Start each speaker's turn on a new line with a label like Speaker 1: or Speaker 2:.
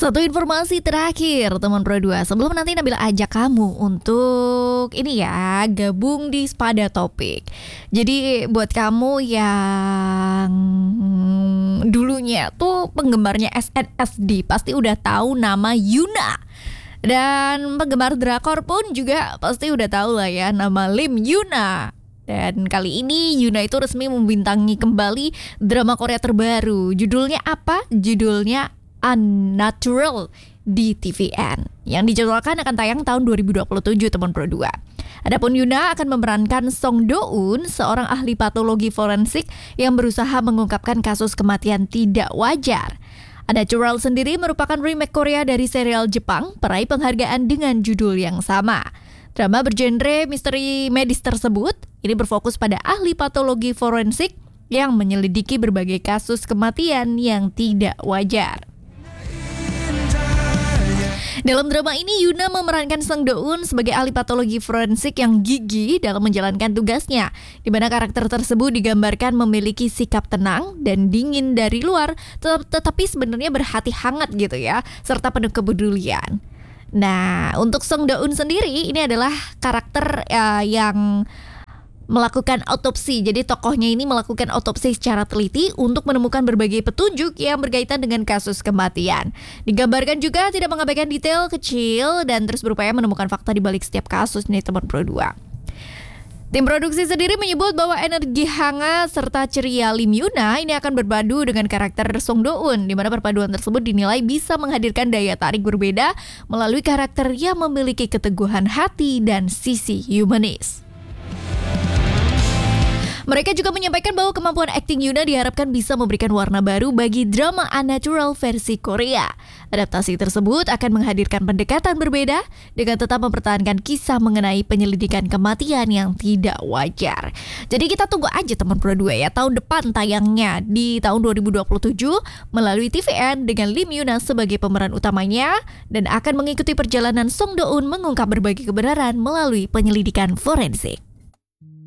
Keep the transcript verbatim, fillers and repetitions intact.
Speaker 1: Satu informasi terakhir teman Pro dua, sebelum nanti Nabila ajak kamu untuk ini ya, gabung di Spada Topik. Jadi buat kamu yang dulunya tuh penggemarnya S N S D pasti udah tahu nama Yuna. Dan penggemar drakor pun juga pasti udah tahu lah ya nama Lim Yuna. Dan kali ini Yuna itu resmi membintangi kembali drama Korea terbaru. Judulnya apa? Judulnya Unnatural di T V N yang dijadwalkan akan tayang tahun dua ribu dua puluh tujuh teman Pro dua. Adapun Yuna akan memerankan Song Do-eun, seorang ahli patologi forensik yang berusaha mengungkapkan kasus kematian tidak wajar. Unnatural sendiri merupakan remake Korea dari serial Jepang peraih penghargaan dengan judul yang sama. Drama bergenre misteri medis tersebut ini berfokus pada ahli patologi forensik yang menyelidiki berbagai kasus kematian yang tidak wajar. Dalam drama ini, Yuna memerankan Song Do-eun sebagai ahli patologi forensik yang gigih dalam menjalankan tugasnya, di mana karakter tersebut digambarkan memiliki sikap tenang dan dingin dari luar, tet- tetapi sebenarnya berhati hangat gitu ya, serta penuh kepedulian. Nah, untuk Song Do-eun sendiri, ini adalah karakter uh, yang melakukan autopsi. Jadi tokohnya ini melakukan autopsi secara teliti untuk menemukan berbagai petunjuk yang berkaitan dengan kasus kematian. Digambarkan juga tidak mengabaikan detail kecil dan terus berupaya menemukan fakta di balik setiap kasus nih teman Pro dua. Tim produksi sendiri menyebut bahwa energi hangat serta ceria Lim Yuna ini akan berpadu dengan karakter Song Do-eun, di mana perpaduan tersebut dinilai bisa menghadirkan daya tarik berbeda melalui karakter yang memiliki keteguhan hati dan sisi humanis. Mereka juga menyampaikan bahwa kemampuan akting Yuna diharapkan bisa memberikan warna baru bagi drama Unnatural versi Korea. Adaptasi tersebut akan menghadirkan pendekatan berbeda dengan tetap mempertahankan kisah mengenai penyelidikan kematian yang tidak wajar. Jadi kita tunggu aja teman Pro dua ya, tahun depan tayangnya di tahun dua ribu dua puluh tujuh melalui T V N dengan Lim Yuna sebagai pemeran utamanya dan akan mengikuti perjalanan Song Do-eun mengungkap berbagai kebenaran melalui penyelidikan forensik.